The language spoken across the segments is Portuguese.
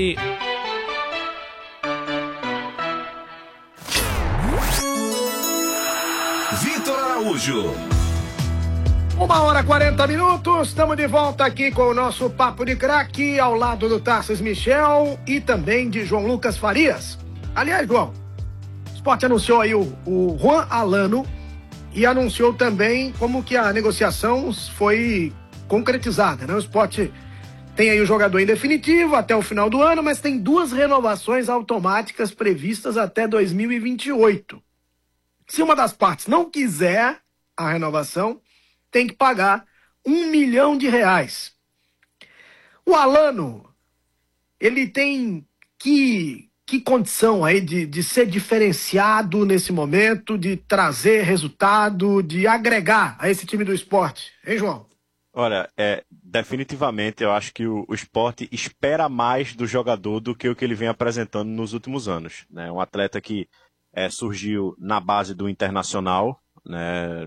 Vitor Araújo. 1h40, estamos de volta aqui com o nosso Papo de Craque, ao lado do Tarcísio Michel e também de João Lucas Farias. Aliás, João, o Sport anunciou aí o Juan Alano e anunciou também como que a negociação foi concretizada, né? O Sport tem aí o jogador em definitivo até o final do ano, mas tem 2 renovações automáticas previstas até 2028. Se uma das partes não quiser a renovação, tem que pagar R$1 milhão. O Alano, ele tem que condição aí de ser diferenciado nesse momento, de trazer resultado, de agregar a esse time do Sport, hein, João? Olha, definitivamente eu acho que o Sport espera mais do jogador do que o que ele vem apresentando nos últimos anos, né? Um atleta que surgiu na base do Internacional, né,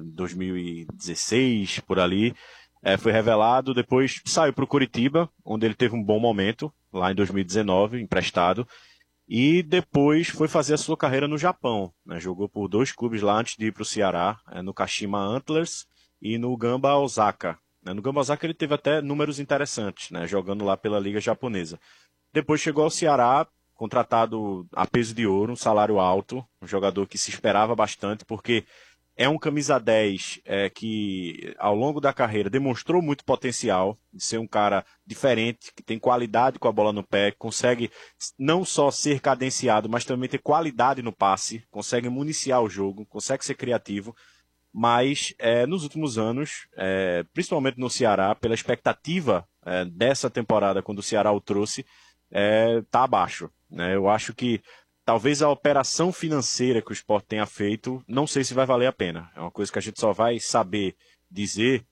2016, por ali, foi revelado, depois saiu para o Coritiba, onde ele teve um bom momento, lá em 2019, emprestado, e depois foi fazer a sua carreira no Japão, né, jogou por 2 clubes lá antes de ir para o Ceará, no Kashima Antlers e no Gamba Osaka. No Gamba Osaka ele teve até números interessantes, né, jogando lá pela Liga Japonesa. Depois chegou ao Ceará, contratado a peso de ouro, um salário alto, um jogador que se esperava bastante, porque é um camisa 10 que, ao longo da carreira, demonstrou muito potencial de ser um cara diferente, que tem qualidade com a bola no pé, consegue não só ser cadenciado, mas também ter qualidade no passe, consegue municiar o jogo, consegue ser criativo, mas nos últimos anos, principalmente no Ceará, pela expectativa dessa temporada, quando o Ceará o trouxe, está abaixo, né? Eu acho que talvez a operação financeira que o Sport tenha feito, não sei se vai valer a pena. É uma coisa que a gente só vai saber dizer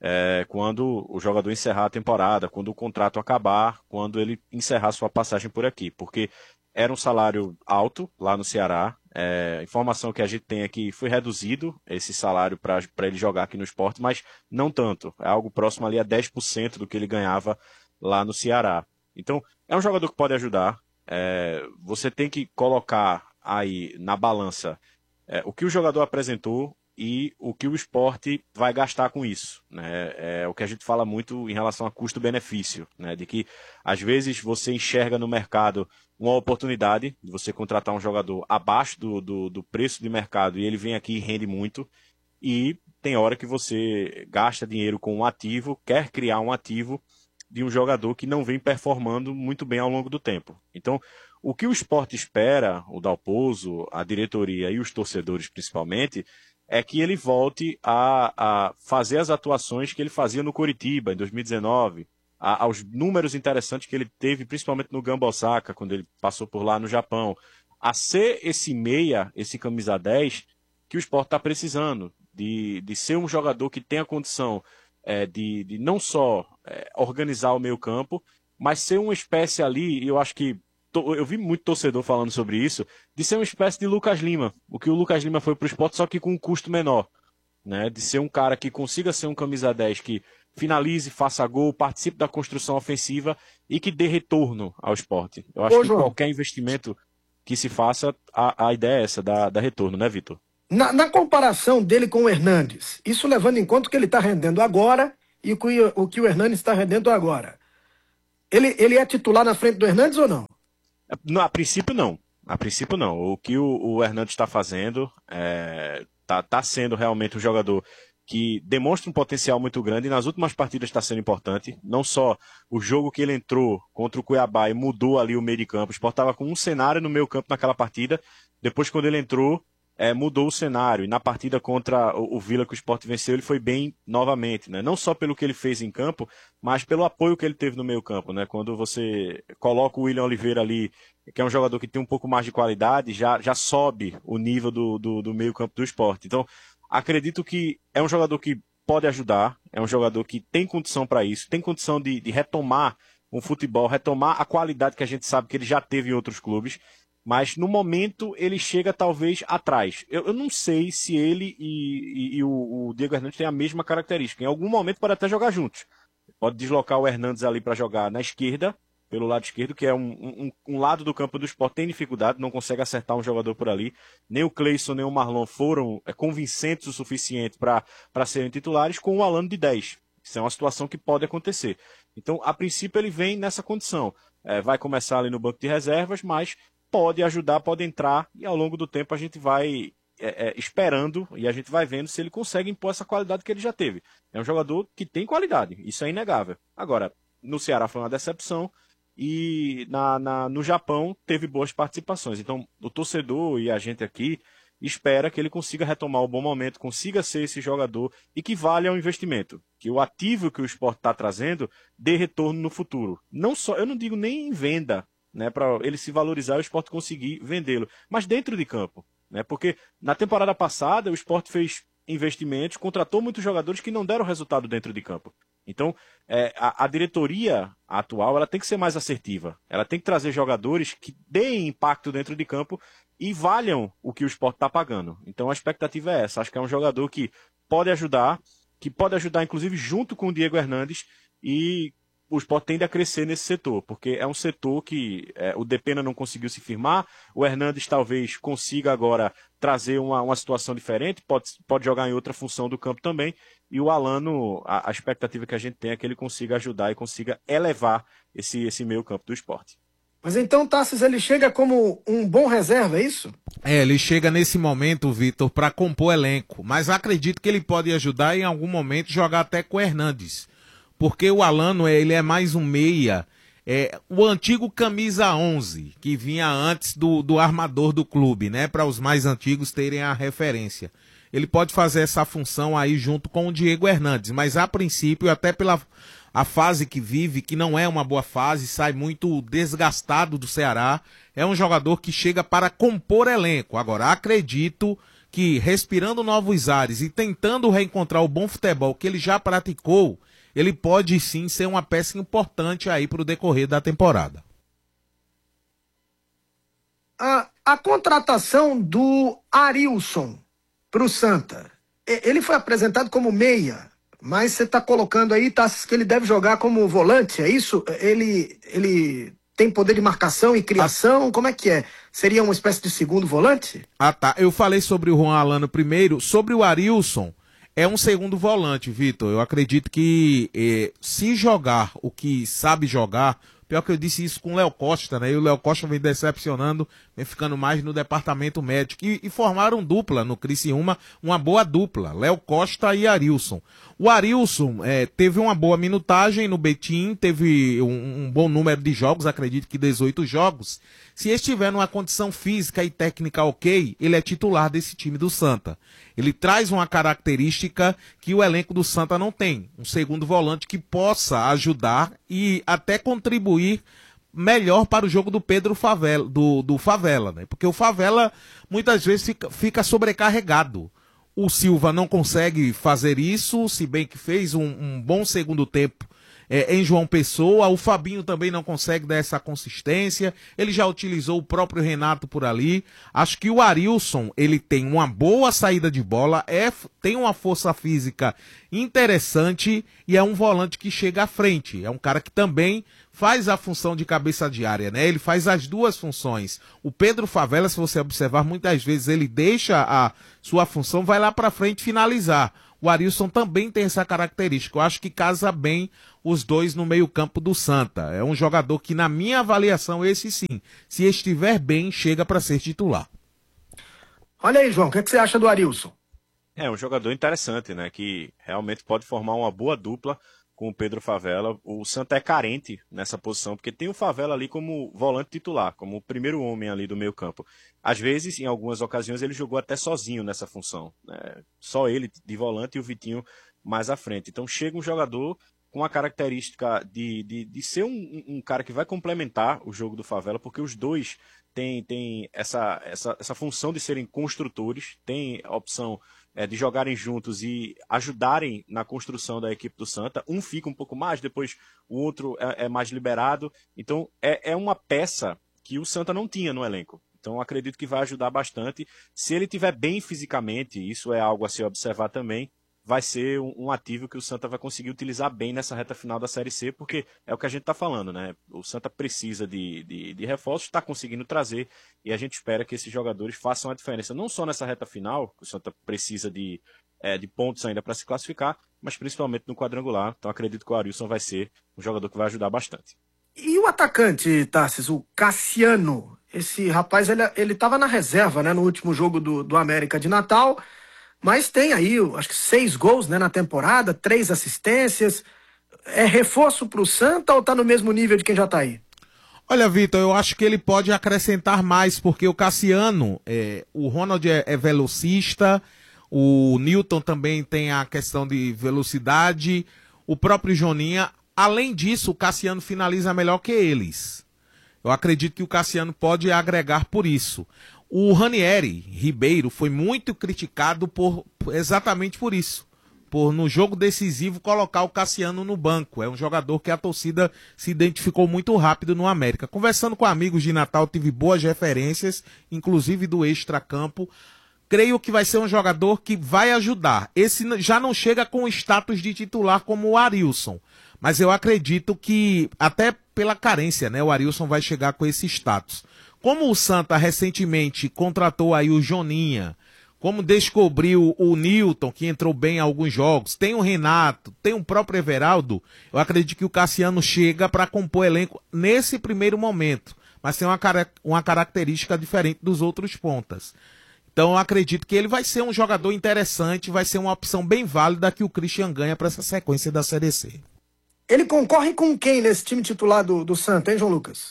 quando o jogador encerrar a temporada, quando o contrato acabar, quando ele encerrar sua passagem por aqui. Porque era um salário alto lá no Ceará. A informação que a gente tem aqui foi reduzido esse salário para ele jogar aqui no Sport, mas não tanto. É algo próximo ali a 10% do que ele ganhava lá no Ceará. Então, é um jogador que pode ajudar. Você tem que colocar aí na balança o que o jogador apresentou e o que o Sport vai gastar com isso, né? É o que a gente fala muito em relação a custo-benefício, né? De que às vezes você enxerga no mercado uma oportunidade de você contratar um jogador abaixo do preço de mercado e ele vem aqui e rende muito, e tem hora que você gasta dinheiro com um ativo, quer criar um ativo de um jogador que não vem performando muito bem ao longo do tempo. Então, o que o Sport espera, o Dalpozo, a diretoria e os torcedores principalmente, é que ele volte a fazer as atuações que ele fazia no Coritiba, em 2019, aos números interessantes que ele teve, principalmente no Gamba Osaka, quando ele passou por lá no Japão, a ser esse meia, esse camisa 10, que o Sport está precisando, de ser um jogador que tenha condição de não só organizar o meio campo, mas ser uma espécie ali, e eu acho que eu vi muito torcedor falando sobre isso, de ser uma espécie de Lucas Lima, o que o Lucas Lima foi para o Sport, só que com um custo menor, né? De ser um cara que consiga ser um camisa 10, que finalize, faça gol, participe da construção ofensiva e que dê retorno ao Sport. Eu acho que qualquer investimento que se faça, a ideia é essa, dar retorno, né, Vitor? Na comparação dele com o Hernandes, isso levando em conta o que ele está rendendo agora e o que o Hernandes está rendendo agora, ele é titular na frente do Hernandes ou não? A princípio não. A princípio não. O que o Hernandes está fazendo está sendo realmente um jogador que demonstra um potencial muito grande e nas últimas partidas está sendo importante. Não só o jogo que ele entrou contra o Cuiabá e mudou ali o meio de campo. O Sport estava com um cenário no meio campo naquela partida. Depois, quando ele entrou, mudou o cenário. E na partida contra o Vila que o Sport venceu, ele foi bem novamente, né? Não só pelo que ele fez em campo, mas pelo apoio que ele teve no meio campo, né? Quando você coloca o William Oliveira ali, que é um jogador que tem um pouco mais de qualidade, já sobe o nível do meio campo do Sport. Então, acredito que é um jogador que pode ajudar, é um jogador que tem condição para isso, tem condição de retomar um futebol, retomar a qualidade que a gente sabe que ele já teve em outros clubes, mas no momento ele chega talvez atrás. Eu não sei se ele e o Diego Hernandes têm a mesma característica. Em algum momento pode até jogar juntos. Pode deslocar o Hernandes ali para jogar na esquerda pelo lado esquerdo, que é um lado do campo do Sport tem dificuldade, não consegue acertar um jogador por ali. Nem o Cleison, nem o Marlon foram convincentes o suficiente para serem titulares, com o Alano de 10. Isso é uma situação que pode acontecer. Então, a princípio, ele vem nessa condição. Vai começar ali no banco de reservas, mas pode ajudar, pode entrar, e ao longo do tempo a gente vai esperando e a gente vai vendo se ele consegue impor essa qualidade que ele já teve. É um jogador que tem qualidade, isso é inegável. Agora, no Ceará foi uma decepção e no Japão teve boas participações. Então, o torcedor e a gente aqui espera que ele consiga retomar o bom momento, consiga ser esse jogador e que valha o investimento. Que o ativo que o Sport está trazendo dê retorno no futuro. Não só, eu não digo nem em venda, né, para ele se valorizar e o Sport conseguir vendê-lo, mas dentro de campo. Né, porque na temporada passada o Sport fez investimentos, contratou muitos jogadores que não deram resultado dentro de campo. Então, a diretoria atual ela tem que ser mais assertiva. Ela tem que trazer jogadores que deem impacto dentro de campo e valham o que o Sport está pagando. Então, a expectativa é essa. Acho que é um jogador que pode ajudar inclusive junto com o Diego Hernandes, e o Sport tende a crescer nesse setor, porque é um setor que o Depena não conseguiu se firmar, o Hernandes talvez consiga agora trazer uma situação diferente, pode jogar em outra função do campo também, e o Alano, a expectativa que a gente tem é que ele consiga ajudar e consiga elevar esse meio campo do Sport. Mas então, Tassos, ele chega como um bom reserva, é isso? Ele chega nesse momento, Vitor, para compor elenco, mas acredito que ele pode ajudar e em algum momento jogar até com o Hernandes. Porque o Alano, ele é mais um meia, o antigo camisa 11, que vinha antes do armador do clube, né? Para os mais antigos terem a referência. Ele pode fazer essa função aí junto com o Diego Hernandes, mas a princípio, até pela a fase que vive, que não é uma boa fase, sai muito desgastado do Ceará, é um jogador que chega para compor elenco. Agora, acredito que respirando novos ares e tentando reencontrar o bom futebol que ele já praticou, ele pode sim ser uma peça importante aí para o decorrer da temporada. A contratação do Arilson para o Santa, ele foi apresentado como meia, mas você está colocando aí, Tassos, que ele deve jogar como volante, é isso? Ele tem poder de marcação e criação, como é que é? Seria uma espécie de segundo volante? Ah, tá. Eu falei sobre o Juan Alano primeiro, sobre o Arilson. É um segundo volante, Vitor. Eu acredito que se jogar o que sabe jogar, pior que eu disse isso com o Léo Costa, né? E o Léo Costa vem decepcionando, vem ficando mais no departamento médico. E formaram dupla no Criciúma, uma boa dupla, Léo Costa e Arilson. O Arilson teve uma boa minutagem no Betim, teve um bom número de jogos, acredito que 18 jogos. Se estiver numa condição física e técnica ok, ele é titular desse time do Santa. Ele traz uma característica que o elenco do Santa não tem. Um segundo volante que possa ajudar e até contribuir melhor para o jogo do Pedro Favela, do Favela, né? Porque o Favela muitas vezes fica sobrecarregado. O Silva não consegue fazer isso, se bem que fez um bom segundo tempo em João Pessoa. O Fabinho também não consegue dar essa consistência. Ele já utilizou o próprio Renato por ali. Acho que o Arilson, ele tem uma boa saída de bola, tem uma força física interessante e é um volante que chega à frente. É um cara que também faz a função de cabeça de área, né? Ele faz as duas funções. O Pedro Favela, se você observar, muitas vezes ele deixa a sua função, vai lá para frente finalizar. O Arilson também tem essa característica. Eu acho que casa bem os dois no meio-campo do Santa. É um jogador que, na minha avaliação, esse sim, se estiver bem, chega para ser titular. Olha aí, João, o que você acha do Arilson? É um jogador interessante, né? Que realmente pode formar uma boa dupla com o Pedro Favela. O Santa é carente nessa posição, porque tem o Favela ali como volante titular, como o primeiro homem ali do meio campo. Às vezes, em algumas ocasiões, ele jogou até sozinho nessa função, né? Só ele de volante e o Vitinho mais à frente. Então chega um jogador com a característica de ser um cara que vai complementar o jogo do Favela, porque os dois têm essa função de serem construtores, tem a opção de jogarem juntos e ajudarem na construção da equipe do Santa. Um fica um pouco mais, depois o outro é mais liberado. Então é uma peça que o Santa não tinha no elenco. Então acredito que vai ajudar bastante. Se ele estiver bem fisicamente, isso é algo a se observar também, vai ser um ativo que o Santa vai conseguir utilizar bem nessa reta final da Série C, porque é o que a gente está falando, né? O Santa precisa de reforços, está conseguindo trazer, e a gente espera que esses jogadores façam a diferença, não só nessa reta final, que o Santa precisa de pontos ainda para se classificar, mas principalmente no quadrangular. Então acredito que o Arilson vai ser um jogador que vai ajudar bastante. E o atacante, Tarsis, o Cassiano, esse rapaz, ele estava na reserva, né, no último jogo do América de Natal, mas tem aí, acho que 6 gols, né, na temporada, 3 assistências. É reforço para o Santa ou tá no mesmo nível de quem já tá aí? Olha, Vitor, eu acho que ele pode acrescentar mais, porque o Cassiano, o Ronald é velocista, o Newton também tem a questão de velocidade, o próprio Joninha. Além disso, o Cassiano finaliza melhor que eles. Eu acredito que o Cassiano pode agregar por isso. O Ranieri Ribeiro foi muito criticado exatamente por isso. Por, no jogo decisivo, colocar o Cassiano no banco. É um jogador que a torcida se identificou muito rápido no América. Conversando com amigos de Natal, tive boas referências, inclusive do extracampo. Creio que vai ser um jogador que vai ajudar. Esse já não chega com o status de titular como o Arilson. Mas eu acredito que, até pela carência, né, o Arilson vai chegar com esse status. Como o Santa recentemente contratou aí o Joninha, como descobriu o Newton, que entrou bem em alguns jogos, tem o Renato, tem o próprio Everaldo, eu acredito que o Cassiano chega para compor elenco nesse primeiro momento. Mas tem uma característica diferente dos outros pontas. Então eu acredito que ele vai ser um jogador interessante, vai ser uma opção bem válida que o Christian ganha para essa sequência da Série C. Ele concorre com quem nesse time titular do Santa, hein, João Lucas?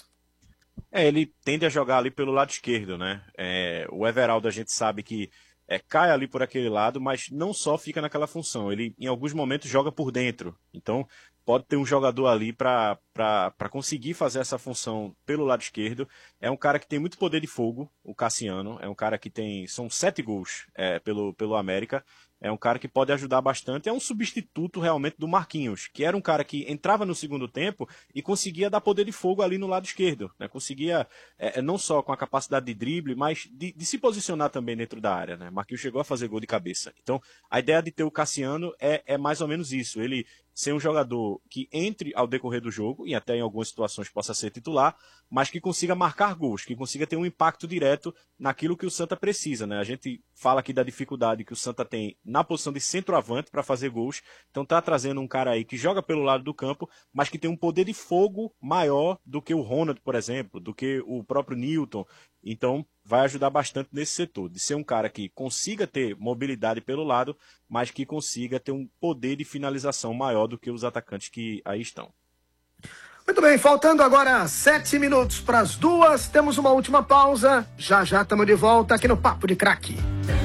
Ele tende a jogar ali pelo lado esquerdo, né? O Everaldo a gente sabe que cai ali por aquele lado, mas não só fica naquela função. Ele, em alguns momentos, joga por dentro. Então, pode ter um jogador ali para conseguir fazer essa função pelo lado esquerdo. É um cara que tem muito poder de fogo, o Cassiano. É um cara que tem... São 7 gols pelo América. É um cara que pode ajudar bastante. É um substituto realmente do Marquinhos, que era um cara que entrava no segundo tempo e conseguia dar poder de fogo ali no lado esquerdo, né? Conseguia, não só com a capacidade de drible, mas de se posicionar também dentro da área, né? Marquinhos chegou a fazer gol de cabeça. Então, a ideia de ter o Cassiano é mais ou menos isso. Ele ser um jogador que entre ao decorrer do jogo, e até em algumas situações possa ser titular, mas que consiga marcar gols, que consiga ter um impacto direto naquilo que o Santa precisa, né? A gente fala aqui da dificuldade que o Santa tem na posição de centroavante para fazer gols, então tá trazendo um cara aí que joga pelo lado do campo, mas que tem um poder de fogo maior do que o Ronald, por exemplo, do que o próprio Newton. Então vai ajudar bastante nesse setor, de ser um cara que consiga ter mobilidade pelo lado, mas que consiga ter um poder de finalização maior do que os atacantes que aí estão. Muito bem, faltando agora 7 minutos para as 2, temos uma última pausa. Já já estamos de volta aqui no Papo de Craque.